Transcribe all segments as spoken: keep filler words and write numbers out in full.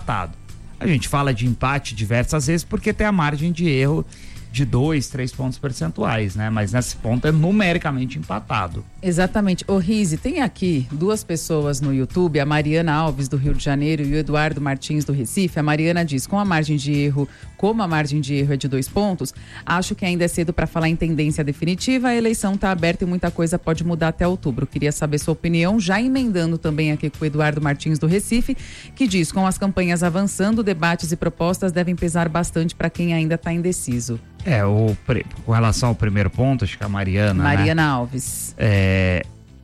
empatado. A gente fala de empate diversas vezes porque tem a margem de erro de dois, três pontos percentuais, né? Mas nesse ponto é numericamente empatado. Exatamente. Ô Rizzi, tem aqui duas pessoas no YouTube, a Mariana Alves do Rio de Janeiro e o Eduardo Martins do Recife. A Mariana diz, com a margem de erro, como a margem de erro é de dois pontos, acho que ainda é cedo para falar em tendência definitiva, a eleição está aberta e muita coisa pode mudar até outubro. Queria saber sua opinião, já emendando também aqui com o Eduardo Martins do Recife, que diz, com as campanhas avançando, debates e propostas devem pesar bastante para quem ainda está indeciso. É, o, com relação ao primeiro ponto, acho que a Mariana, Mariana né? Alves. É,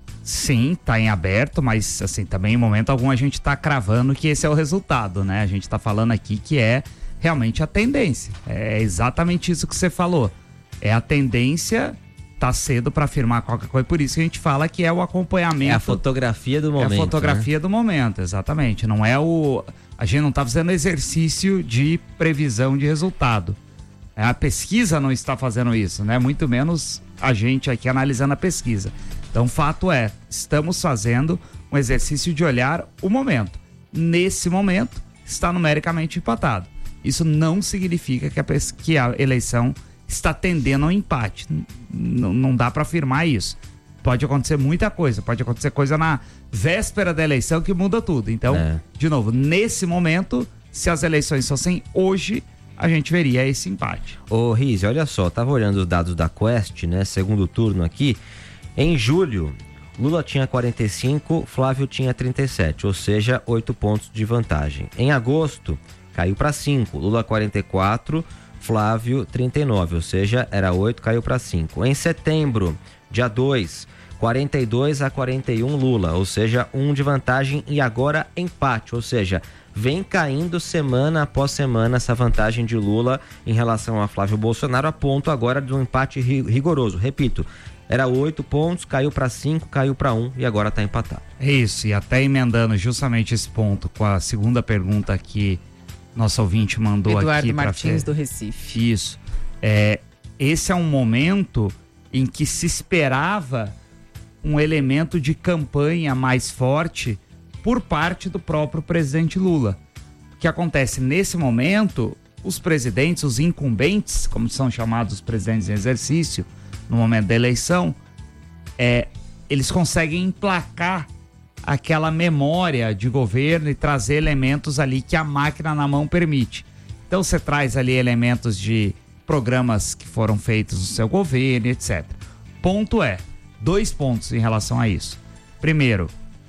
sim, tá em aberto, mas assim, também em momento algum a gente tá cravando que esse é o resultado, né? A gente tá falando aqui que é realmente a tendência. É exatamente isso que você falou. É a tendência, tá cedo para afirmar qualquer coisa, por isso que a gente fala que é o acompanhamento. É a fotografia do momento. É a fotografia né? do momento, exatamente. Não é o... A gente não tá fazendo exercício de previsão de resultado. A pesquisa não está fazendo isso, né? Muito menos a gente aqui analisando a pesquisa. Então, o fato é, estamos fazendo um exercício de olhar o momento. Nesse momento, está numericamente empatado. Isso não significa que a, pes- que a eleição está tendendo ao empate. N- não dá para afirmar isso. Pode acontecer muita coisa. Pode acontecer coisa na véspera da eleição que muda tudo. Então, é. de novo, nesse momento, se as eleições fossem hoje, a gente veria esse empate. Ô Rizzi, olha só, tava olhando os dados da Quest, né, segundo turno aqui, em julho, Lula tinha quarenta e cinco, Flávio tinha trinta e sete, ou seja, oito pontos de vantagem. Em agosto, caiu para cinco, Lula quarenta e quatro, Flávio trinta e nove, ou seja, era oito, caiu para cinco. Em setembro, dia dois, quarenta e dois a quarenta e um Lula, ou seja, um de vantagem e agora empate, ou seja, vem caindo semana após semana essa vantagem de Lula em relação a Flávio Bolsonaro, a ponto agora de um empate rigoroso. Repito, era oito pontos, caiu para cinco, caiu para um e agora está empatado. É isso, e até emendando justamente esse ponto com a segunda pergunta que nosso ouvinte mandou Eduardo aqui. Eduardo Martins fer... do Recife. Isso. É, esse é um momento em que se esperava um elemento de campanha mais forte por parte do próprio presidente Lula. O que acontece nesse momento, os presidentes, os incumbentes, como são chamados os presidentes em exercício, no momento da eleição, é, eles conseguem emplacar aquela memória de governo e trazer elementos ali que a máquina na mão permite. Então você traz ali elementos de programas que foram feitos no seu governo, etcétera. Ponto é, dois pontos em relação a isso. Primeiro,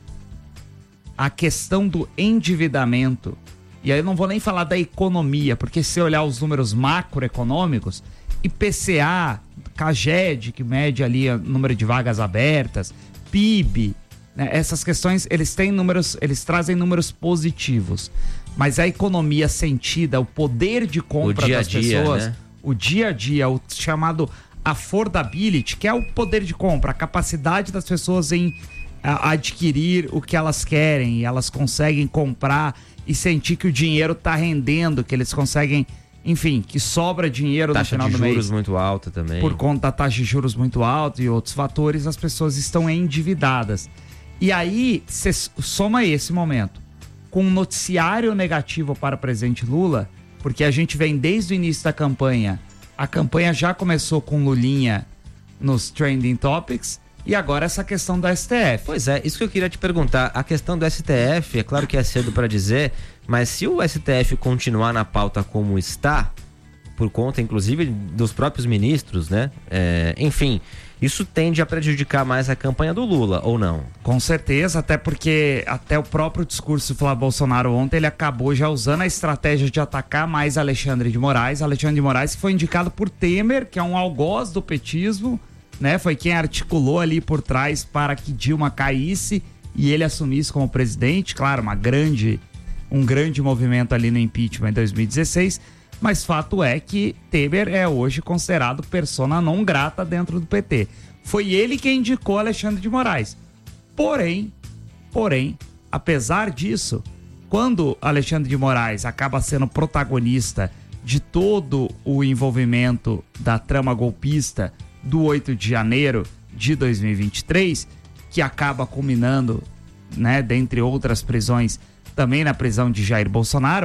a questão do endividamento, e aí eu não vou nem falar da economia, porque se olhar os números macroeconômicos, I P C A, CAGED, que mede ali o número de vagas abertas, P I B, né, essas questões, eles têm números, eles trazem números positivos, mas a economia sentida, o poder de compra das dia, pessoas, né? o dia a dia, o chamado affordability, que é o poder de compra, a capacidade das pessoas em a, adquirir o que elas querem, e elas conseguem comprar e sentir que o dinheiro está rendendo, que eles conseguem, enfim, que sobra dinheiro no final do mês. Taxa de juros muito alta também. Por conta da taxa de juros muito alta e outros fatores, as pessoas estão endividadas. E aí, você soma esse momento com um noticiário negativo para o presidente Lula, porque a gente vem desde o início da campanha, a campanha já começou com Lulinha nos Trending Topics, e agora essa questão do S T F. Pois é, isso que eu queria te perguntar. A questão do S T F, é claro que é cedo para dizer, mas se o S T F continuar na pauta como está, por conta inclusive dos próprios ministros, né? É, enfim, isso tende a prejudicar mais a campanha do Lula, ou não? Com certeza, até porque até o próprio discurso do Flávio Bolsonaro ontem, ele acabou já usando a estratégia de atacar mais Alexandre de Moraes. Alexandre de Moraes que foi indicado por Temer, que é um algoz do petismo, né? Foi quem articulou ali por trás para que Dilma caísse e ele assumisse como presidente. Claro, uma grande, um grande movimento ali no impeachment em dois mil e dezesseis, mas fato é que Temer é hoje considerado persona non grata dentro do P T. Foi ele quem indicou Alexandre de Moraes. Porém, porém, apesar disso, quando Alexandre de Moraes acaba sendo protagonista de todo o envolvimento da trama golpista do oito de janeiro de dois mil e vinte e três, que acaba culminando, né, dentre outras prisões, também na prisão de Jair Bolsonaro,